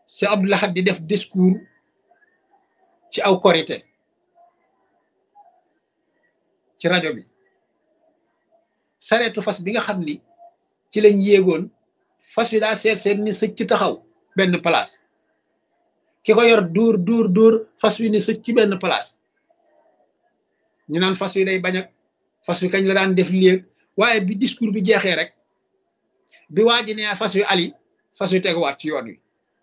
Cheikh Abdou Lahad di def discours ci aw korité ci rajo bi sareetu fas bi nga xam ni ci lañ yéegoon fas wi daa seet ni sëcc ci taxaw benn place ki ko yor dóor fas wi ni sëcc ci benn place ñu naan fas wi day bañ ak fas wi kañ la daan def léeg waaye bi discours bi jeexee rek bi waa ji nee fas wi ali fas wi teguwaat ci yoon wi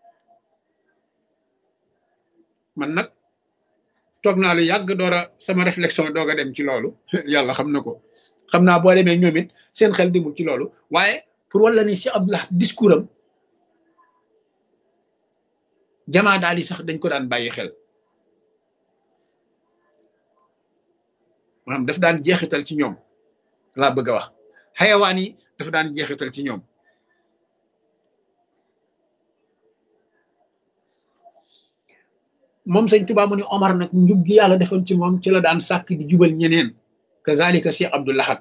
man nag toog naa lu yàgg door a sama réflexion doog a dem ci loolu yàlla xam na ko xam naa boo demee ñoom it seen xel demul ci loolu waaye pour wala ni Cheikh Abdou Lahad discours am jamaa daal yi sax dañ ko daan bàyyi xel maanaam daf daan jeexital ci ñoom laa bëgg a wax xayawaan yi dafa daan jeexital ci ñoom moom sëñ Tuubaa mu ni Omar nag njub gi yàlla defoon ci moom ci la daan sàkk di jubal ñeneen kazalika Cheikh Abdou Lahad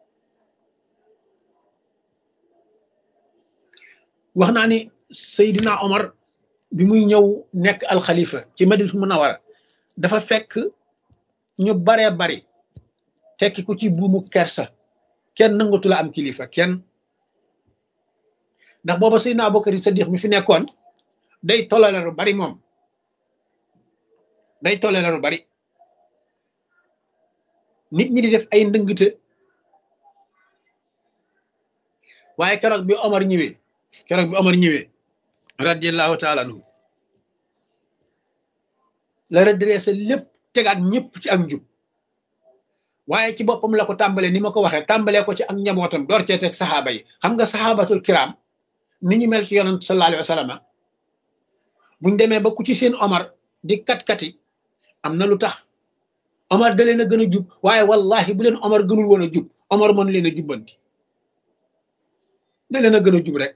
wax naa ni Seydina Omar bi muy ñëw nekk alxalifa ci Madinatul Munawwara dafa fekk ñu baree bari tekki ko ci buumu kersa kenn nangatu la am kilifa kenn ndax booba Seydina Abubakar Sadiq mi fi nekkoon day tollale lu bari moom day tollale lu bari nit ñi di def ay ndëngte waaye keroog bi Omar ñëwee radiyallahu taala anhu la redressé lépp tegaat ñëpp ci ak njub waaye ci boppam la ko tàmbalee ni ma ko waxee tàmbalee ko ci ak njabootam door cee teg saxaaba yi xam nga saxaabatul kiram ni ñu mel ci yonent sallallahu alayhi wa sallam buñ demee ba ku ci seen Omar di kat-kati am na lu tax Omar da leen a gën a jub waaye wallahi bu leen Omar gënul woon a jub Omar mën leen a jubbanti da leen a gën a jub rek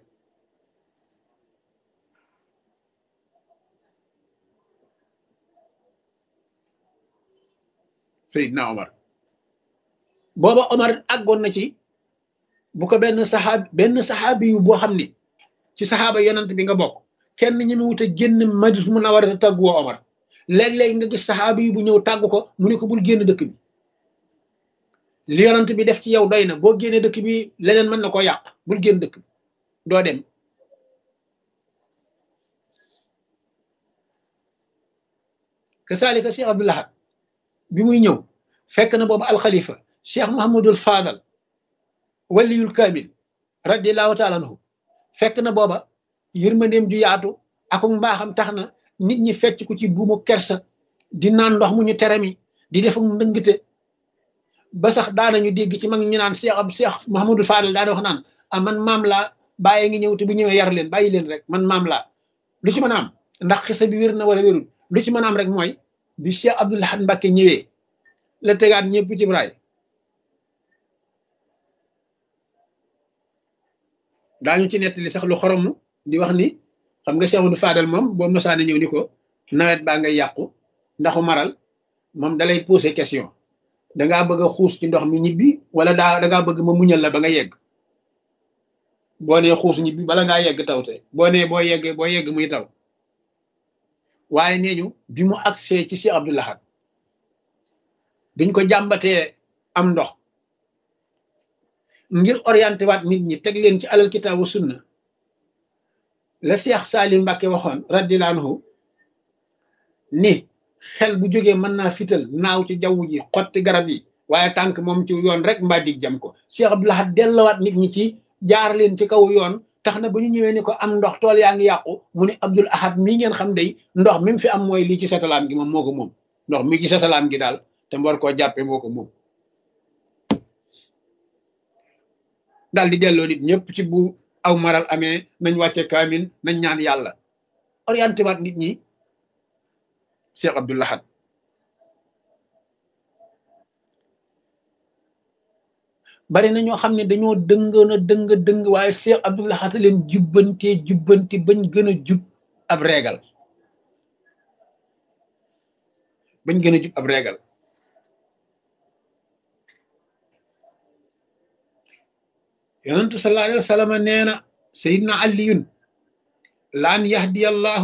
Seydina Omar booba Omar àggoon na ci bu ko benn saxaabi yu boo xam ni ci saxaaba yonent bi nga bokk kenn ñi mu wut a génn Madinatul Munawwara te tàggu woo Omar léeg-léeg nga gis saxaabi yu bu ñëw tàggu ko mu ne ko bul génn dëkk bi li yonent bi def ci yow doy na boo génnee dëkk bi leneen mën na koo yàq bul génn dëkk bi doo dem kasaalika Cheikh Abdou Lahad bi muy ñëw fekk na boobu alxalifa Cheikh Mahamadul Fadal waliyul kaamil radiallahu taala anhu fekk na booba yërmandeem ju yaatu ak mbaaxam tax na nit ñi fecc ko ci buumu kersa di naan ndox mu ñu teremi di def ak ndëngte ba sax daanañu dégg ci mag ñu naan Cheikh Mahamadul Fadal daana wax naan ah man maam laa bàyyi ngi ñëw te bu ñëwee yar leen bàyyi leen rek man maam laa lu ci mën a am ndax xisa bi wér na wala wérul lu ci mën a am rek mooy bi Cheikh Abdou Lahad Mbacké ñëwee la tegaat ñëpp ci braay daañu ci nettali sax lu xoromu di wax ni xam nga Cheikh Abdou Fadal moom boo mosaane ñëw ni ko nawet baa ngay yàqu ndaxu maral moom dalay poser question dangaa bëgg a xuus ci ndox mi ñibbi wala dangaa bëgg ma muñal la ba nga yegg boo nee xuus ñibbi bala ngaa yegg tawte boo nee boo yegg muy taw waaye nee ñu bi mu agsee ci Cheikh Abdou Lahad biñ ko jàmbatee am ndox ngir orienté waat nit ñi teg leen ci alal kitaabu sunna la Cheikh Salim Mbacké waxoon radiyallahu anhu ni xel bu jógee mën naa fital naaw ci jaww ji xotti garab yi waaye tànk moom ci yoon rek mbaa dig jam ko Cheikh Abdou Lahad dellawaat nit ñi ci jaar leen ci kaw yoon tax na ba ñu ñëwee ni ko am ndox tool yaa ngi yàqu mu ne Abdoul Ahad mii ngeen xam day ndox mi mu fi am mooy lii ci satalaam gi moom moo ko moom ndox mi ci satalaam gi daal te mu war koo jàppee moo ko moom daal di delloo nit ñëpp ci bu aw maral amee nañ wàcce kaamil nañ ñaan yàlla orienté waat nit ñi Cheikh Abdou Lahad bari na ñoo xam ne dañoo dëngoon a dëng waaye Cheikh Abdou Lahad leen jubbanti bañ gën a jub ab reegal yonentu sallallahu alayhi wa sallam nee na Seydina Aliyun laan yahdi allahu